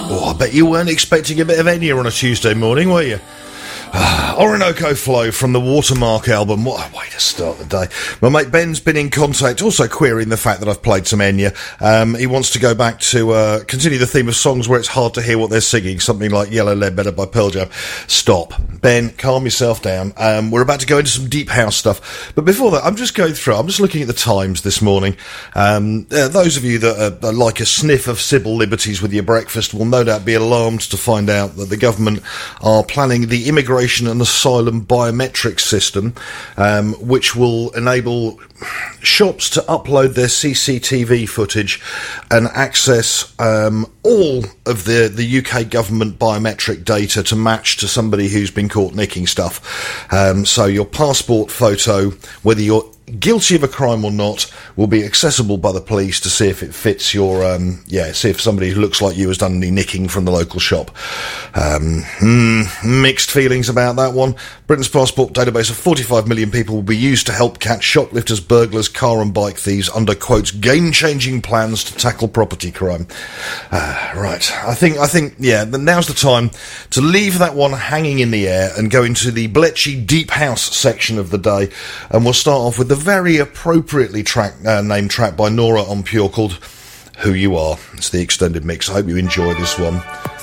Oh, I bet you weren't expecting a bit of Enya on a Tuesday morning, were you? Orinoco Flow from the Watermark album. What a way to start the day. My mate Ben's been in contact, also querying the fact that I've played some Enya. He wants to go back to continue the theme of songs where it's hard to hear what they're singing, something like Yellow Ledbetter by Pearl Jam. Stop. Ben, calm yourself down. We're about to go into some deep house stuff. But before that, I'm just looking at the Times this morning. Those of you that are like a sniff of civil liberties with your breakfast will no doubt be alarmed to find out that the government are planning the immigration and asylum biometric system, which will enable shops to upload their CCTV footage and access all of the UK government biometric data to match to somebody who's been caught nicking stuff. So your passport photo, whether you're guilty of a crime or not, will be accessible by the police to see if it fits your, see if somebody who looks like you has done any nicking from the local shop. Mixed feelings about that one. Britain's passport database of 45 million people will be used to help catch shoplifters, burglars, car and bike thieves under, quotes, game-changing plans to tackle property crime. Right. I think, now's the time to leave that one hanging in the air and go into the Bletchy Deep House section of the day. And we'll start off with the very appropriately named track by Nora En Pure called Who You Are. It's the extended mix. I hope you enjoy this one.